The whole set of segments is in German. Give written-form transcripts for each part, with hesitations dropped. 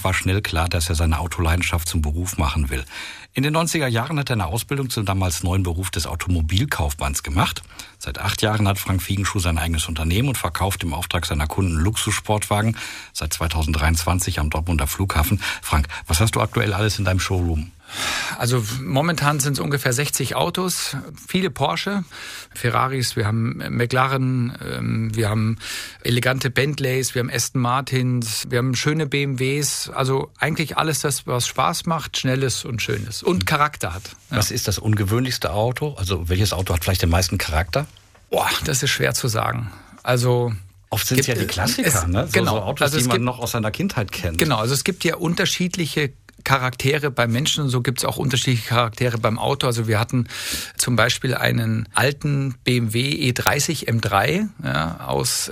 Frank war schnell klar, dass er seine Autoleidenschaft zum Beruf machen will. In den 90er Jahren hat er eine Ausbildung zum damals neuen Beruf des Automobilkaufmanns gemacht. Seit 8 Jahren hat Frank Fiegenschuh sein eigenes Unternehmen und verkauft im Auftrag seiner Kunden Luxussportwagen. Seit 2023 am Dortmunder Flughafen. Frank, was hast du aktuell alles in deinem Showroom? Also momentan sind es ungefähr 60 Autos, viele Porsche, Ferraris, wir haben McLaren, wir haben elegante Bentleys, wir haben Aston Martins, wir haben schöne BMWs, also eigentlich alles das, was Spaß macht, Schnelles und Schönes und Charakter hat. Ja. Was ist das ungewöhnlichste Auto? Also welches Auto hat vielleicht den meisten Charakter? Boah, das ist schwer zu sagen. Also oft sind es ja die Klassiker, ne? Genau. So Autos, die man noch aus seiner Kindheit kennt. Genau, also es gibt ja unterschiedliche Charaktere beim Menschen und so gibt es auch unterschiedliche Charaktere beim Auto. Also wir hatten zum Beispiel einen alten BMW E30 M3 aus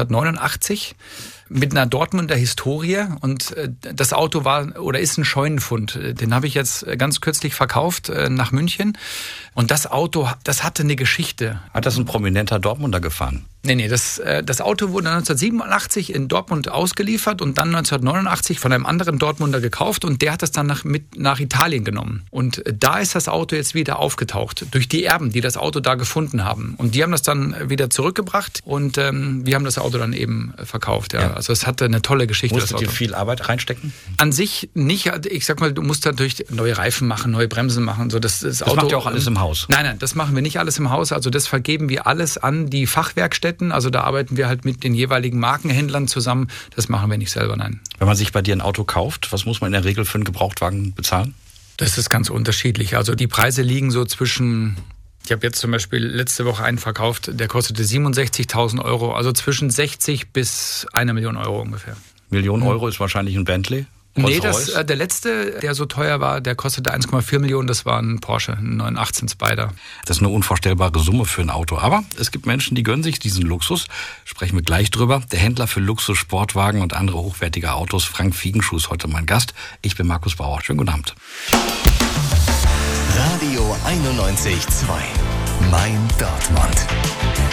1989 mit einer Dortmunder Historie und das Auto war oder ist ein Scheunenfund. Den habe ich jetzt ganz kürzlich verkauft nach München und das Auto, das hatte eine Geschichte. Hat das ein prominenter Dortmunder gefahren? Nee, das Auto wurde 1987 in Dortmund ausgeliefert und dann 1989 von einem anderen Dortmunder gekauft und der hat es dann mit nach Italien genommen. Und da ist das Auto jetzt wieder aufgetaucht, durch die Erben, die das Auto da gefunden haben. Und die haben das dann wieder zurückgebracht und wir haben das Auto dann eben verkauft. Ja. Also es hatte eine tolle Geschichte. Musstet ihr viel Arbeit reinstecken? An sich nicht. Ich sag mal, du musst natürlich neue Reifen machen, neue Bremsen machen. So das Auto, macht ihr auch alles im Haus? Nein, das machen wir nicht alles im Haus. Also das vergeben wir alles an die Fachwerkstätten. Also da arbeiten wir halt mit den jeweiligen Markenhändlern zusammen. Das machen wir nicht selber, nein. Wenn man sich bei dir ein Auto kauft, was muss man in der Regel für einen Gebrauchtwagen bezahlen? Das ist ganz unterschiedlich. Also die Preise liegen so zwischen, ich habe jetzt zum Beispiel letzte Woche einen verkauft, der kostete 67.000 Euro. Also zwischen 60 bis 1 Million Euro ungefähr. Million Euro ist wahrscheinlich ein Bentley? Nee, der letzte, der so teuer war, der kostete 1,4 Millionen, das war ein Porsche, ein 918 Spider. Das ist eine unvorstellbare Summe für ein Auto. Aber es gibt Menschen, die gönnen sich diesen Luxus. Sprechen wir gleich drüber. Der Händler für Luxus-Sportwagen und andere hochwertige Autos, Frank Fiegenschuh, ist heute mein Gast. Ich bin Markus Bauer. Schönen guten Abend. Radio 91.2. Mein Dortmund.